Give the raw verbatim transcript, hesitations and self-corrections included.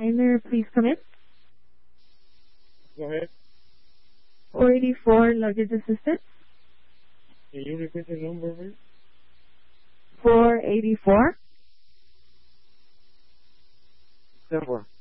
Liner, please come in. Go ahead. four eighty-four, luggage assistant. Can you repeat the number, please? four eighty-four. Seven.